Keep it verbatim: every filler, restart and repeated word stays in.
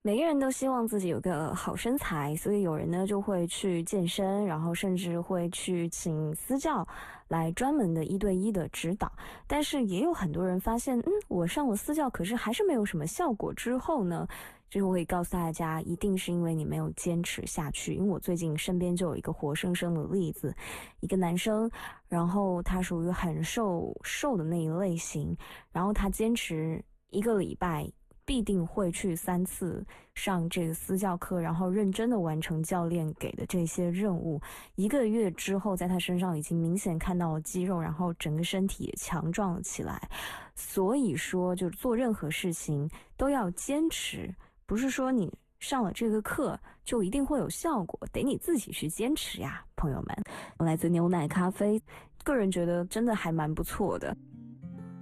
每个人都希望自己有个好身材，所以有人呢就会去健身，然后甚至会去请私教来专门的一对一的指导。但是也有很多人发现，嗯，我上了私教，可是还是没有什么效果，之后呢，就会告诉大家，一定是因为你没有坚持下去。因为我最近身边就有一个活生生的例子，一个男生，然后他属于很瘦瘦的那一类型，然后他坚持一个礼拜必定会去三次上这个私教课，然后认真的完成教练给的这些任务。一个月之后，在他身上已经明显看到了肌肉，然后整个身体也强壮了起来。所以说，就做任何事情都要坚持，不是说你上了这个课就一定会有效果，得你自己去坚持呀，朋友们。来自牛奶咖啡，个人觉得真的还蛮不错的。